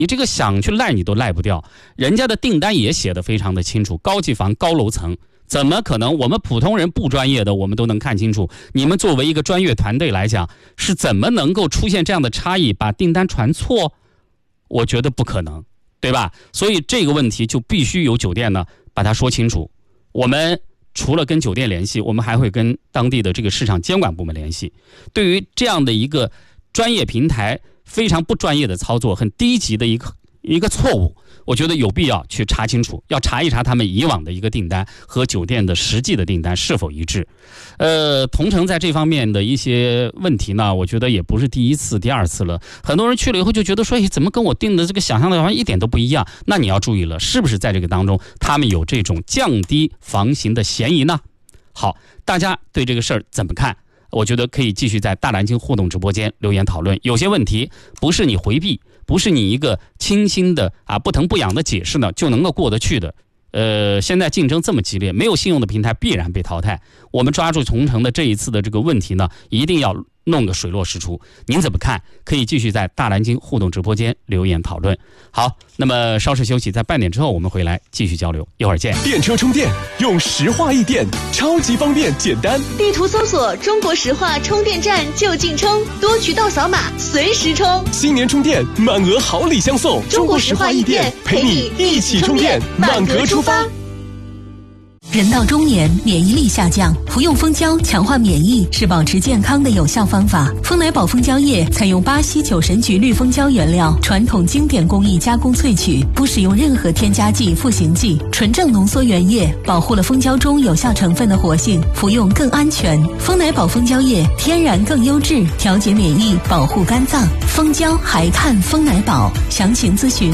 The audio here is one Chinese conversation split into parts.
你这个想去赖你都赖不掉，人家的订单也写得非常的清楚，高级房高楼层，怎么可能我们普通人不专业的我们都能看清楚？你们作为一个专业团队来讲，是怎么能够出现这样的差异，把订单传错？我觉得不可能，对吧？所以这个问题就必须由酒店呢把它说清楚。我们除了跟酒店联系，我们还会跟当地的这个市场监管部门联系。对于这样的一个专业平台非常不专业的操作，很低级的一个错误，我觉得有必要去查清楚，要查一查他们以往的一个订单和酒店的实际的订单是否一致。同城在这方面的一些问题呢，我觉得也不是第一次第二次了。很多人去了以后就觉得说，怎么跟我定的这个想象的好像一点都不一样？那你要注意了，是不是在这个当中他们有这种降低房型的嫌疑呢？好，大家对这个事儿怎么看？我觉得可以继续在大蓝鲸互动直播间留言讨论。有些问题不是你回避，不是你一个清新的不疼不痒的解释呢就能够过得去的。现在竞争这么激烈，没有信用的平台必然被淘汰。我们抓住同城的这一次的这个问题呢，一定要弄个水落石出。您怎么看？可以继续在大蓝鲸互动直播间留言讨论。好，那么稍事休息，在半点之后我们回来继续交流，一会儿见。 电车充电用石化易电，超级方便简单。 地图搜索中国石化充电站就近充，多渠道扫码随时充。 新年充电满额好礼相送， 中国石化易电陪你一起充电，满格出发。 人到中年，免疫力下降，服用蜂胶强化免疫是保持健康的有效方法。蜂奶宝蜂胶液采用巴西酒神菊绿蜂胶原料，传统经典工艺加工萃取，不使用任何添加剂、赋形剂，纯正浓缩原液，保护了蜂胶中有效成分的活性，服用更安全。蜂奶宝蜂胶液天然更优质，调节免疫，保护肝脏。蜂胶还看蜂奶宝，详情咨询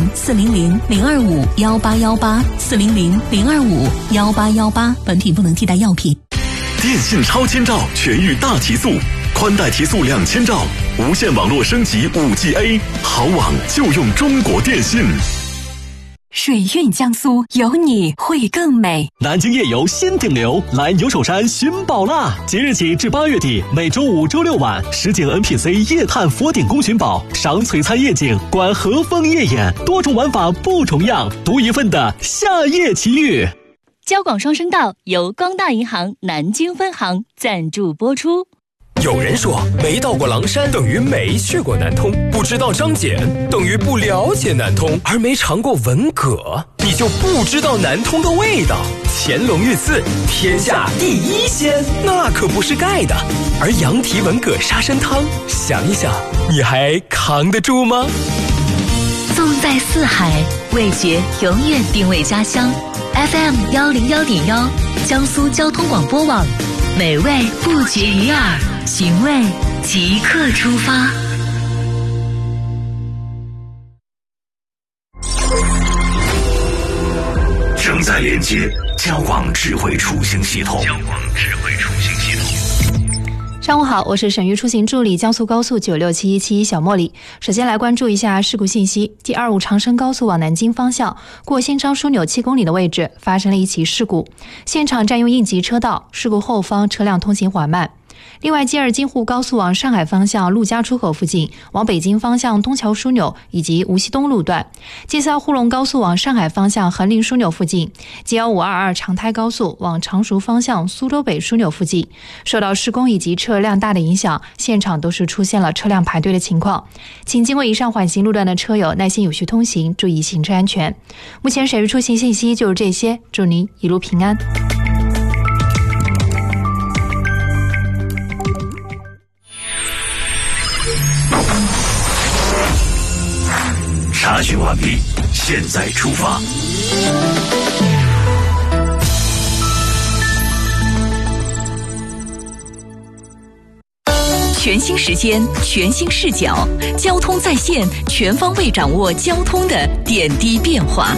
400-025-1818，400-025-1818。本品不能替代药品。 电信超千兆全域大提速，宽带提速2000兆，无线网络升级 5G A， 好网就用中国电信。 水韵江苏，有你会更美。 南京夜游新顶流，来牛首山寻宝啦！即日起至8月底，每周5、周6晚，实景 NPC 夜探佛顶宫寻宝，赏璀璨夜景，观和风夜演，多种玩法不重样，独一份的夏夜奇遇。 交广双声道由光大银行南京分行赞助播出。 有人说没到过狼山等于没去过南通，不知道张謇等于不了解南通，而没尝过文蛤你就不知道南通的味道。乾隆御赐天下第一鲜，那可不是盖的。而羊蹄文蛤沙参汤，想一想你还扛得住吗？ 纵在四海，味觉永远定位家乡。FM 101.1，江苏交通广播网，美味不绝于耳，寻味即刻出发。 正在连接交广智慧出行系统。 上午好，我是省域出行助理江苏高速96717小茉莉。首先来关注一下事故信息。第25长深高速往南京方向过新昌枢纽7公里的位置发生了一起事故，现场占用应急车道，事故后方车辆通行缓慢。另外，京京沪高速往上海方向陆家出口附近，往北京方向东桥枢纽以及无锡东路段；京沪沪龙高速往上海方向横林枢纽附近；G15522长台高速往常熟方向苏州北枢纽附近。受到施工以及车辆大的影响，现场都是出现了车辆排队的情况，请经过以上缓行路段的车友耐心有序通行，注意行车安全。目前省域出行信息就是这些，祝您一路平安。 查询完毕，现在出发。 全新时间，全新视角，交通在线，全方位掌握交通的点滴变化。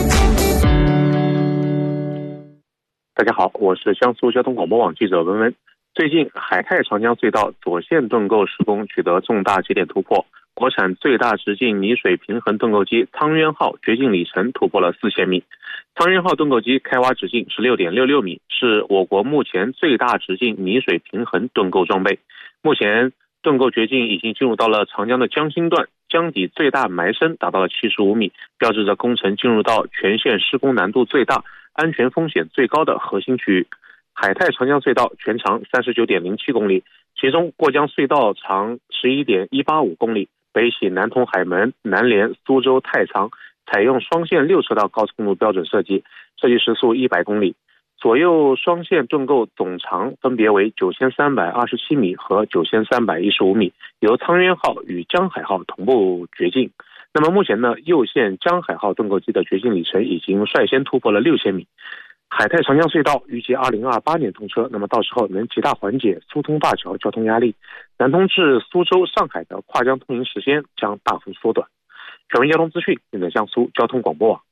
大家好，我是江苏交通广播网记者文文。最近海泰长江隧道左线盾构施工取得重大节点突破，国产最大直径泥水平衡盾构机汤渊号掘进里程突破了4000米。汤渊号盾构机开挖直径16.66米，是我国目前最大直径泥水平衡盾构装备。目前盾构掘进已经进入到了长江的江心段，江底最大埋深达到了75米，标志着工程进入到全线施工难度最大、安全风险最高的核心区域。海泰长江隧道全长39.07公里，其中过江隧道长11.185公里，北起南通海门，南连苏州太仓，采用双线6车道高速公路标准设计，设计时速100公里。左右双线盾构总长分别为9327米和9315米，由沧渊号与江海号同步掘进。那么目前呢，右线江海号盾构机的掘进里程已经率先突破了6000米。海泰长江隧道预计2028年通车，那么到时候能极大缓解苏通大桥交通压力，南通至苏州、上海的跨江通行时间将大幅缩短。全文交通资讯尽在江苏交通广播网。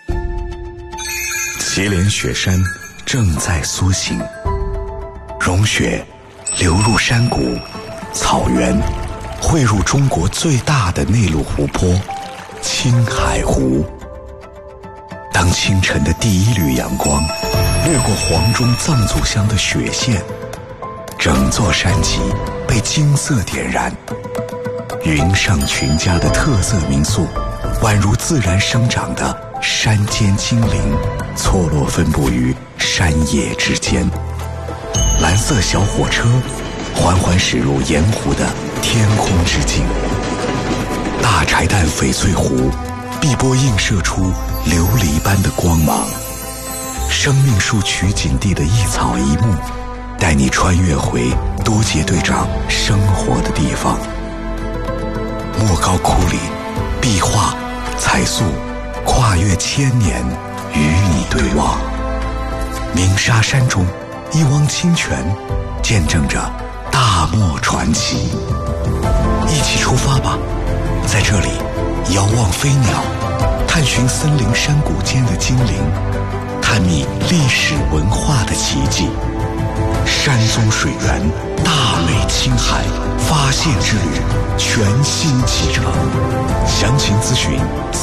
祁连雪山正在苏醒，融雪流入山谷、草原，汇入中国最大的内陆湖泊青海湖。当清晨的第一缕阳光掠过黄钟藏祖乡的雪线，整座山脊被金色点燃。云上群家的特色民宿，宛如自然生长的山间精灵，错落分布于山野之间。蓝色小火车缓缓驶入盐湖的天空之境，大柴旦翡翠湖碧波映射出琉璃般的光芒。生命树取景地的一草一木，带你穿越回多杰队长生活的地方。莫高窟里，壁画、彩塑跨越千年，与你对望。鸣沙山中，一汪清泉见证着大漠传奇。一起出发吧，在这里遥望飞鸟，探寻森林山谷间的精灵，探秘历史文化的奇迹。山宗水源，大美青海，发现之旅全新启程。详情咨询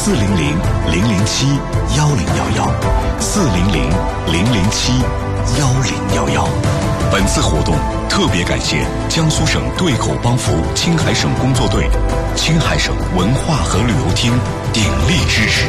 400-007-11011，400-007-11011。 本次活动特别感谢江苏省对口帮扶青海省工作队、青海省文化和旅游厅鼎力支持。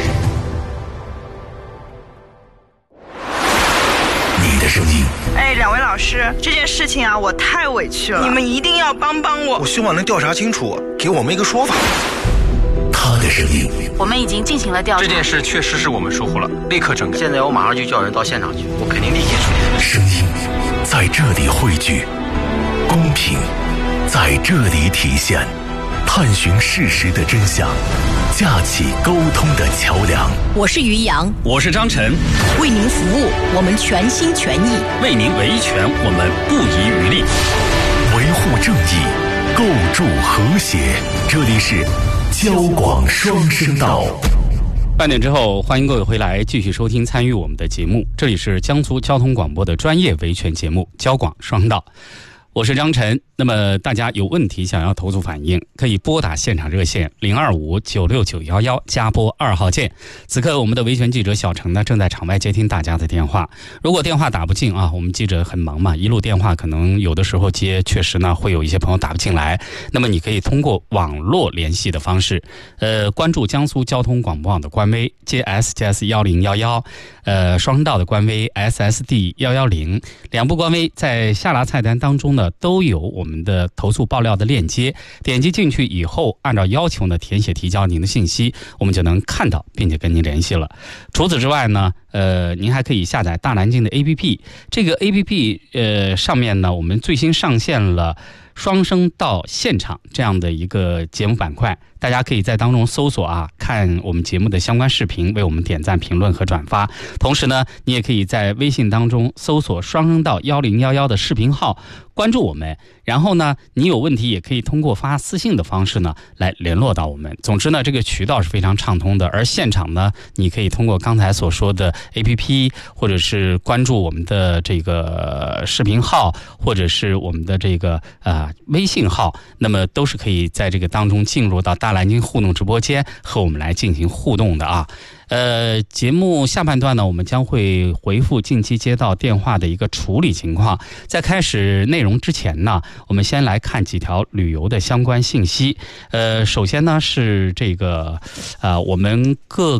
你的声音。 两位老师，这件事情啊，我太委屈了，你们一定要帮我。 我希望能调查清楚，给我们一个说法。 他的声音。 我们已经进行了调查， 这件事确实是我们疏忽了，立刻整改。 现在我马上就叫人到现场去，我肯定立即处理。 声音在这里汇聚，公平在这里体现，探寻事实的真相，架起沟通的桥梁。 我是于洋， 我是张晨， 为您服务，我们全心全意； 为您维权，我们不遗余力； 维护正义，构筑和谐。这里是交广双声道。 半点之后，欢迎各位回来继续收听参与我们的节目。这里是江苏交通广播的专业维权节目交广双声道，我是张晨。那么大家有问题想要投诉反映，可以拨打现场热线025-96911加拨2号键。此刻我们的维权记者小程呢正在场外接听大家的电话。如果电话打不进啊，我们记者很忙嘛，一路电话可能有的时候接，确实呢会有一些朋友打不进来。那么你可以通过网络联系的方式，关注江苏交通广播网的官微 JSJS1011，双声道的官微 SSD110，两部官微在下拉菜单当中呢都有我们的投诉爆料的链接，点击进去以后，按照要求呢填写提交您的信息，我们就能看到并且跟您联系了。除此之外呢，您还可以下载大南京的 APP， 这个 APP 上面呢，我们最新上线了双声道现场这样的一个节目板块，大家可以在当中搜索啊，看我们节目的相关视频，为我们点赞、评论和转发。同时呢，你也可以在微信当中搜索双声道1011的视频号，关注我们。然后呢，你有问题也可以通过发私信的方式呢来联络到我们。总之呢，这个渠道是非常畅通的。而现场呢，你可以通过刚才所说的 APP， 或者是关注我们的这个视频号，或者是我们的这个微信号，那么都是可以在这个当中进入到大大南京互动直播间和我们来进行互动的啊。节目下半段呢，我们将会回复近期接到电话的一个处理情况。在开始内容之前呢，我们先来看几条旅游的相关信息。首先呢是这个我们各